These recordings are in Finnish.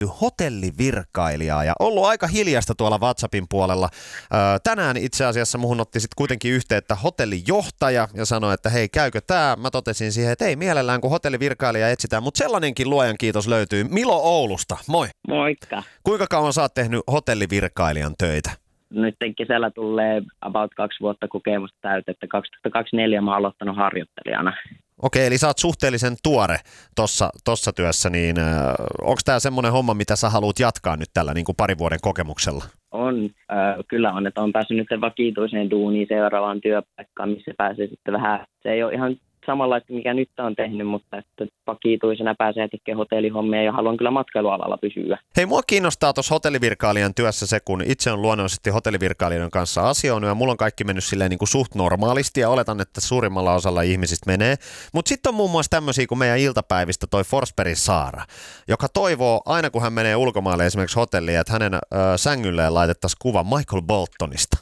hotellivirkailijaa ja ollut aika hiljasta tuolla WhatsAppin puolella. Tänään itse asiassa muhun otti sitten kuitenkin yhteyttä hotellijohtaja ja sanoi, että hei, käykö tää? Mä totesin siihen, että ei mielellään, kun hotellivirkailija etsitään, mutta sellainenkin luojan kiitos löytyy. Milo Oulusta, moi! Moikka! Kuinka kauan sä oot tehnyt hotellivirkailijan töitä? Nyt kesällä tulee about 2 vuotta kokemusta täytettä. 2024 mä oon aloittanut harjoittelijana. Okei, eli sä oot suhteellisen tuore tossa työssä, niin onko tää semmoinen homma, mitä sä haluat jatkaa nyt tällä niin kuin 2 vuoden kokemuksella? Kyllä on, että on päässyt nyt vakituiseen duuniin seuraavaan työpaikkaan, missä pääsee sitten vähän, se ei ole ihan samanlaista, mikä nyt on tehnyt, mutta että vakituisena pääsee tekemään hotellihommia ja haluan kyllä matkailualalla pysyä. Hei, mua kiinnostaa tuossa hotellivirkailijan työssä se, kun itse on luonnollisesti hotellivirkailijan kanssa asioinut ja mulla on kaikki mennyt silleen niin kuin suht normaalisti ja oletan, että suurimmalla osalla ihmisistä menee. Mutta sitten on muun muassa tämmöisiä kuin meidän iltapäivistä toi Forsbergin Saara, joka toivoo aina kun hän menee ulkomaille esimerkiksi hotelliin, että hänen sängylleen laitettaisiin kuva Michael Boltonista.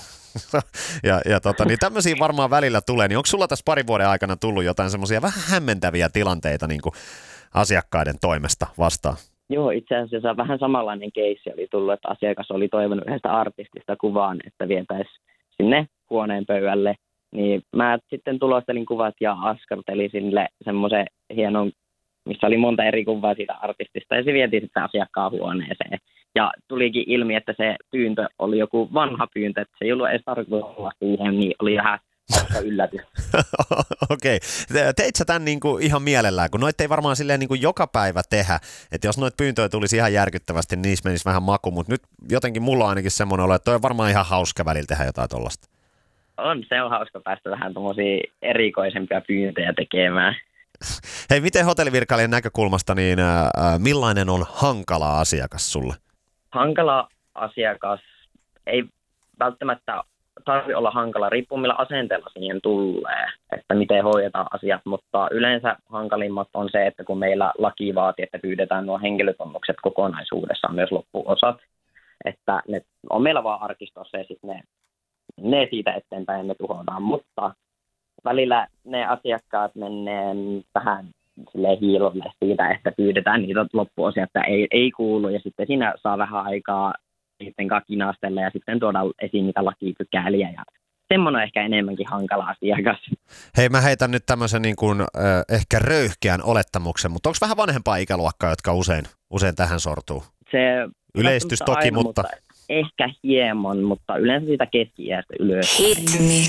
niin tämmöisiä varmaan välillä tulee, niin onko sulla tässä 2 vuoden aikana tullut jotain semmoisia vähän hämmentäviä tilanteita niin kuin asiakkaiden toimesta vastaan? Joo, itse asiassa vähän samanlainen keissi oli tullut, että asiakas oli toivonut yhdestä artistista kuvaan, että vietäisiin sinne huoneen pöydälle. Niin mä sitten tulostelin kuvat ja askartelin sille semmoisen hienon, missä oli monta eri kuvaa siitä artistista ja se vietiin sitten asiakkaan huoneeseen. Ja tulikin ilmi, että se pyyntö oli joku vanha pyyntö, että se ei ollut edes tarkoitus olla siihen, niin oli vähän yllätys. Okei. Teit sä tämän niin kuin ihan mielellään, kun noita ei varmaan silleen niin kuin joka päivä tehdä, että jos noita pyyntöjä tulisi ihan järkyttävästi, niin niissä menisi vähän maku, mutta nyt jotenkin mulla on ainakin semmoinen olo, että toi on varmaan ihan hauska välillä tehdä jotain tollaista. Se on hauska päästä vähän tommosia erikoisempia pyyntöjä tekemään. Hei, miten hotellivirkailijan näkökulmasta, niin millainen on hankala asiakas sulle? Hankala asiakas ei välttämättä tarvitse olla hankala, riippuu millä asenteella siihen tulee, että miten hoidetaan asiat, mutta yleensä hankalimmat on se, että kun meillä laki vaatii, että pyydetään nuo henkilötunnukset kokonaisuudessaan myös loppuosat, että ne on meillä vaan arkistossa ja sitten ne siitä eteenpäin me tuhotaan, mutta välillä ne asiakkaat menee vähän hiilolle siitä, että pyydetään niitä loppuosia, että ei kuulu ja sitten siinä saa vähän aikaa sitten kinastella ja sitten tuoda esiin niitä lakipykäliä ja semmoinen on ehkä enemmänkin hankala asiakas. Hei, mä heitän nyt tämmöisen niin kuin, ehkä röyhkeän olettamuksen, mutta onko vähän vanhempaa ikäluokkaa, jotka usein tähän sortuu? Se yleistys toki, aina, mutta ehkä hieman, mutta yleensä siitä keski-iästä ylös.